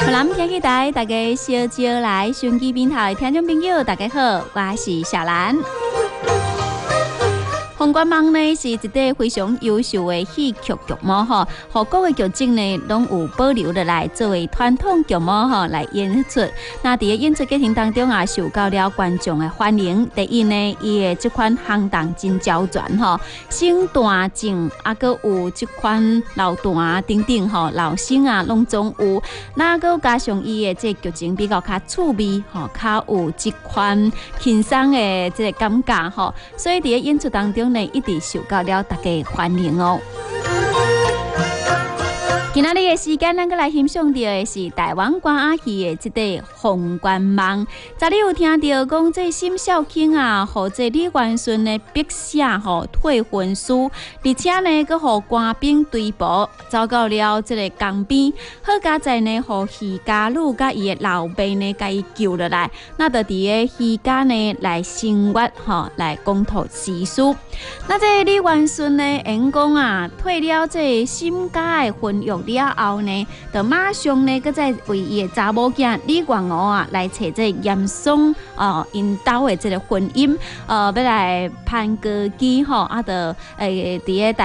南天气台，大家小招来，手机边头的听众朋友，大家好，我是小兰。红冠梦呢是一个非常优秀的戏曲剧目吼，和各个剧种呢拢有保留落来作为传统剧目吼来演出。那伫个演出过程当中啊，受到了观众的欢迎。第一呢，伊的这款行当真周全吼，身段正啊，搁有这款老段等等吼，老生啊拢总有。那搁加上伊的这剧情比较较趣味吼，较有这款轻松的这个感觉吼，所以伫个演出当中呢，一直受到了大家欢迎哦。今仔日的时间，咱搁来欣赏到的是台湾歌仔戏的这个《红冠梦》。昨日有听到讲，这沈小卿啊，和这李元顺的笔写吼退婚书，而且呢，搁互官兵追捕，走到了这个江边，好佳在呢，互徐家女甲伊的老爸呢，甲伊救落来。那就伫个徐家呢来生活吼，来公吐私事。那这李元顺呢，因讲啊，退了这沈家的婚约了后呢，就马上呢，搁再为伊的查某囝李元娥啊来找这严嵩因兜的这个婚姻要来攀歌基吼，啊，就伫个